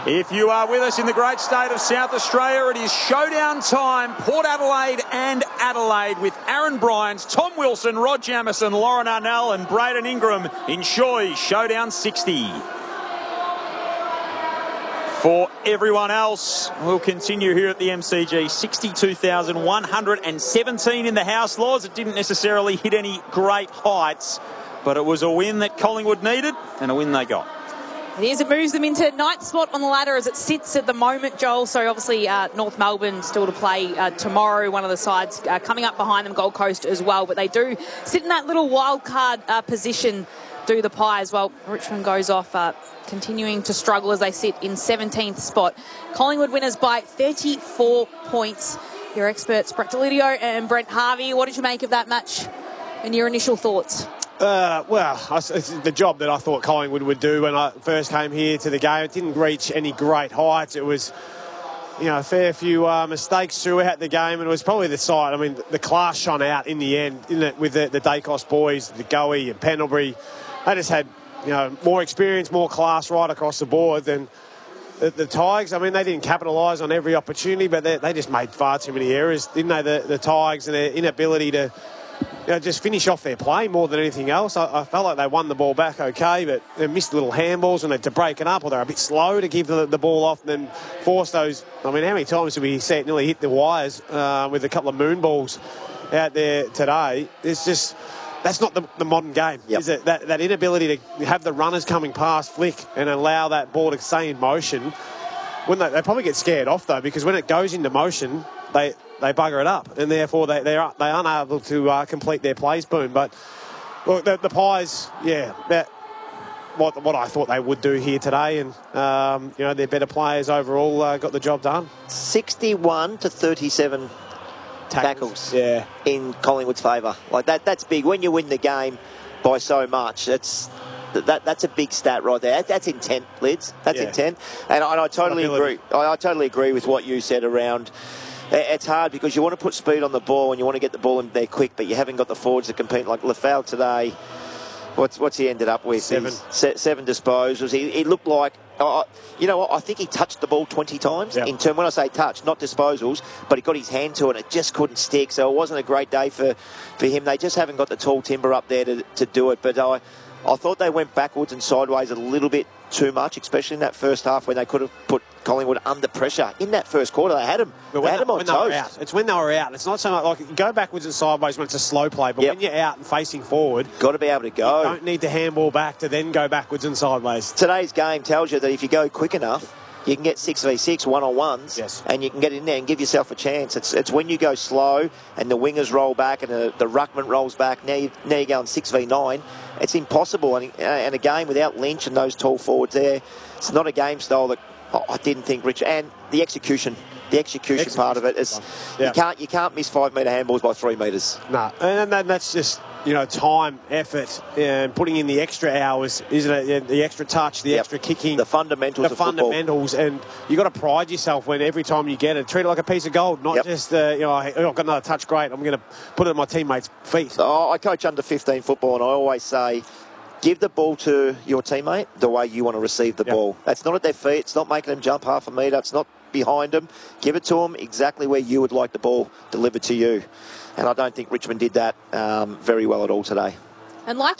If you are with us in the great state of South Australia, it is showdown time. Port Adelaide and Adelaide with Aaron Bryant, Tom Wilson, Rod Jamieson, Lauren Arnell and Braden Ingram in Shoy Showdown 60. For everyone else, we'll continue here at the MCG. 62,117 in the house, Laws. It didn't necessarily hit any great heights, but it was a win that Collingwood needed and a win they got. It is. It moves them into ninth spot on the ladder as it sits at the moment, Joel. So obviously North Melbourne still to play tomorrow. One of the sides coming up behind them, Gold Coast as well. But they do sit in that little wild card position, do the Pies. Well, Richmond goes off continuing to struggle as they sit in 17th spot. Collingwood winners by 34 points. Your experts, Brett Delidio and Brent Harvey. What did you make of that match and your initial thoughts? It's the job that I thought Collingwood would do when I first came here to the game. It didn't reach any great heights. It was, a fair few mistakes throughout the game, and it was probably the side. I mean, the class shone out in the end, didn't it, with the Dacos boys, the Goey and Pendlebury. They just had, more experience, more class right across the board than the Tigers. I mean, they didn't capitalise on every opportunity, but they just made far too many errors, didn't they, the Tigers, and their inability to just finish off their play more than anything else. I felt like they won the ball back okay, but they missed little handballs and to break it up, or they're a bit slow to give the ball off and then force those. I mean, how many times did we see it nearly hit the wires with a couple of moon balls out there today? It's just, that's not the modern game, is it? That inability to have the runners coming past flick and allow that ball to stay in motion. When they probably get scared off, though, because when it goes into motion, they bugger it up, and therefore they aren't able to complete their plays. Boom. But look, the Pies, what I thought they would do here today, and their better players overall got the job done. 61 to 37 tackles in Collingwood's favour. Like that's big. When you win the game by so much, that's a big stat right there. That's intent, Lids. That's intent. And I totally agree. I totally agree with what you said around. It's hard because you want to put speed on the ball and you want to get the ball in there quick, but you haven't got the forwards to compete. Like Lafau today, what's he ended up with? 7 disposals. He looked like, I think he touched the ball 20 times. In turn, when I say touch, not disposals, but he got his hand to it and it just couldn't stick. So it wasn't a great day for him. They just haven't got the tall timber up there to do it. But I thought they went backwards and sideways a little bit too much, especially in that first half when they could have put Collingwood under pressure. In that first quarter, they had them. They had them on toast. It's when they were out. It's not so much like you go backwards and sideways when it's a slow play, but when you're out and facing forward, got to be able to go. You don't need to handball back to then go backwards and sideways. Today's game tells you that if you go quick enough, you can get 6v6 one-on-ones, and you can get in there and give yourself a chance. It's when you go slow and the wingers roll back and the ruckman rolls back. Now you're going 6v9. It's impossible. And a game without Lynch and those tall forwards there, it's not a game style that I didn't think Rich. And the execution part of it is you can't miss 5 metre handballs by 3 metres. No, and that's just time, effort, and putting in the extra hours, isn't it? The extra touch, the extra kicking, the fundamentals, and you got to pride yourself when every time you get it, treat it like a piece of gold, not just I've got another touch, great, I'm going to put it at my teammates' feet. I coach under 15 football, and I always say, give the ball to your teammate the way you want to receive the ball. That's not at their feet. It's not making them jump half a metre. It's not behind them. Give it to them exactly where you would like the ball delivered to you. And I don't think Richmond did that very well at all today. And like